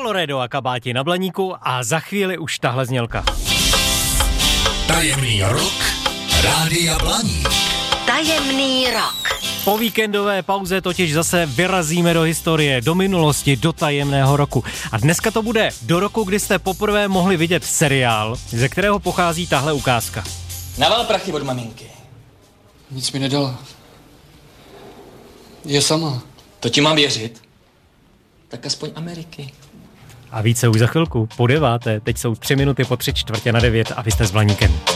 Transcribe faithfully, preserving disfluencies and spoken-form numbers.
Loredo a kabáti na Blaníku a za chvíli už tahle znělka. Tajemný rok Rádia Blaník. Tajemný rok. Po víkendové pauze totiž zase vyrazíme do historie, do minulosti, do tajemného roku. A dneska to bude do roku, kdy jste poprvé mohli vidět seriál, ze kterého pochází tahle ukázka. Naval prachy od maminky. Nic mi nedala. Je sama. To ti mám věřit? Tak aspoň Ameriky. A více už za chvilku, po deváté, teď jsou tři minuty po tři čtvrtě na devět a vy jste s Blaníkem.